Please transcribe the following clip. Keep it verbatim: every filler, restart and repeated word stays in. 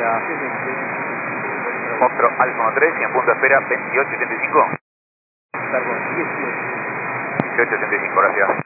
Gracias. Foxtrot Alfa uno tres y en punto de espera veintiocho ochenta y cinco. Perdón, dieciocho. dieciocho ochenta y cinco, gracias.